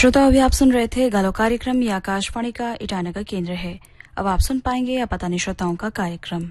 श्रोता, अभी आप सुन रहे थे गालो कार्यक्रम। ये आकाशवाणी का ईटानगर केंद्र है। अब आप सुन पाएंगे या पता नहीं श्रोताओं का कार्यक्रम।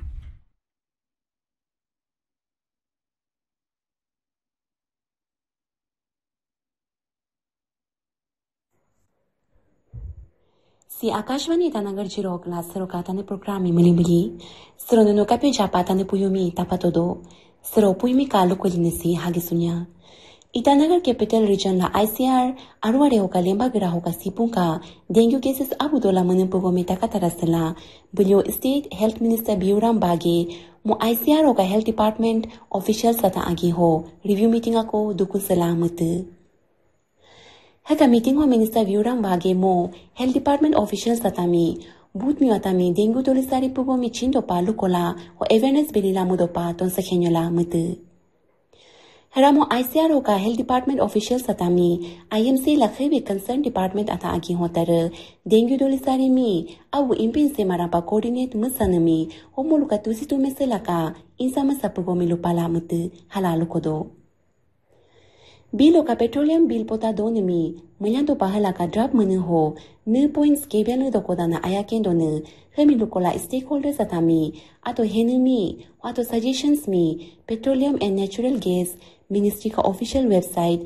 Si Akashvani Tanagar Jirok la Serokatane programi Milibili, Serono Capi Japatane Puyumi Tapatodo, Sero Puymi Kalu Kulinesi Hagisunya. Itanagar Capital Region la ICR, Aruare Hoka Lemba Hoka Sipunka, Dengue cases Abudola Munimpugomi Takatarasela, Bilio State Health Minister Biuram Bagi, Mo ICR Hoka Health Department Official Sata Agiho, Review Meeting Ako Dukusela Mutu. Heka meeting ho Minister Viuram Bage mo Health Department officials tatami but mi watami dengue tolisari pugo mi chindo pa lukola o awareness belila mudopa ton sakhenyola mutu. Hera mo ICR ka Health Department officials tatami IMC lakhebi concerned department ata agi hotar dengue tolisari mi awu impin se marapa coordinate musanami o moluka tusitu meselaka insama sapugo mi lupala mutu halalu kodo. Bilo ka petroleum bill pota donemi mulyanto pahala ka drop mene ho ne points kebianu dokoda na ayaken donu hemi lukola stakeholders atami ato henemi ato suggestions mi petroleum and natural gas ministry ka official website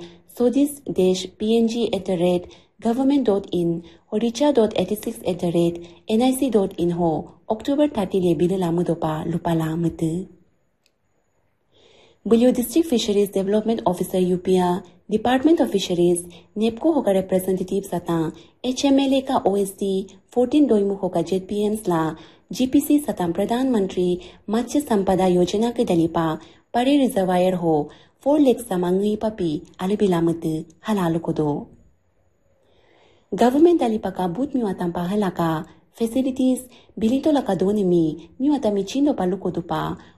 sodis-png@government.in or richa.86@nic.in ho October 30 le bilala mudopa lupala mutu. Bulyo District Fisheries Development Officer UPA, Department of Fisheries, NEPCO होगा representatives सता, HMLA का OSD, 14 Doimukh होगा JPMs ला, GPC सता प्रधानमंत्री मत्स्य संपदा योजना के दलीपा, परे रिजर्वायर हो, 4 लेक समांगी पपी, अलिबिलामत, हलालु को दो. Government dalipa ka but miwatang pahala ka, facilities, bilito la ka donemi, miwata michindo paluko dupa,